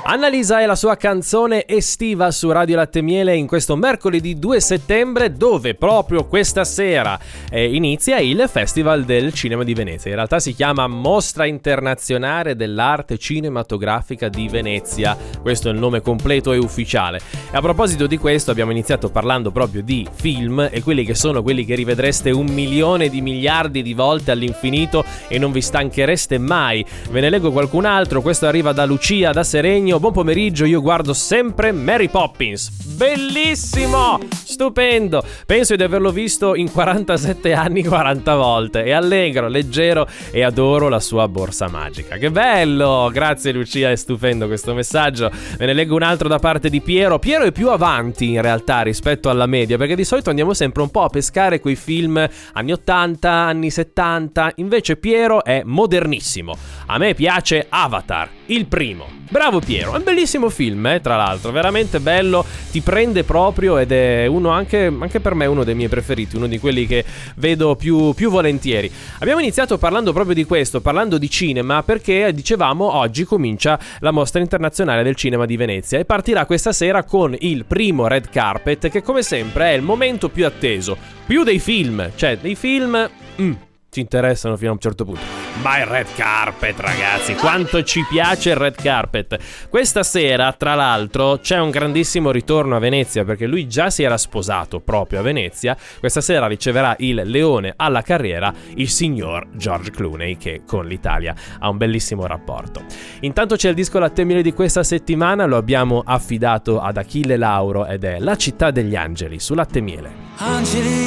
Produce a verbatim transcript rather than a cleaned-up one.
Annalisa e la sua canzone estiva su Radio Latte Miele in questo mercoledì due settembre, dove proprio questa sera eh, inizia il Festival del Cinema di Venezia. In realtà si chiama Mostra Internazionale dell'Arte Cinematografica di Venezia, questo è il nome completo e ufficiale. E a proposito di questo abbiamo iniziato parlando proprio di film e quelli che sono quelli che rivedreste un milione di miliardi di volte all'infinito e non vi stanchereste mai. Ve ne leggo qualcun altro, questo arriva da Lucia da Seregno. Buon pomeriggio, io guardo sempre Mary Poppins. Bellissimo, stupendo. Penso di averlo visto in quarantasette anni quaranta volte. È allegro, leggero e adoro la sua borsa magica. Che bello, grazie Lucia, è stupendo questo messaggio. Ve ne leggo un altro da parte di Piero. Piero è più avanti in realtà rispetto alla media, perché di solito andiamo sempre un po' a pescare quei film anni ottanta, anni settanta. Invece Piero è modernissimo. A me piace Avatar, il primo. Bravo Piero, è un bellissimo film, eh, tra l'altro, veramente bello, ti prende proprio ed è uno anche, anche per me uno dei miei preferiti, uno di quelli che vedo più, più volentieri. Abbiamo iniziato parlando proprio di questo, parlando di cinema, perché dicevamo oggi comincia la Mostra Internazionale del Cinema di Venezia e partirà questa sera con il primo red carpet, che come sempre è il momento più atteso, più dei film, cioè dei film... Mm. ci interessano fino a un certo punto, ma il red carpet, ragazzi, quanto ci piace il red carpet. Questa sera, tra l'altro, c'è un grandissimo ritorno a Venezia, perché lui già si era sposato proprio a Venezia. Questa sera riceverà il leone alla carriera, il signor George Clooney, che con l'Italia ha un bellissimo rapporto. Intanto c'è il disco Latte Miele di questa settimana, lo abbiamo affidato ad Achille Lauro ed è La città degli angeli su Latte Miele. Angeli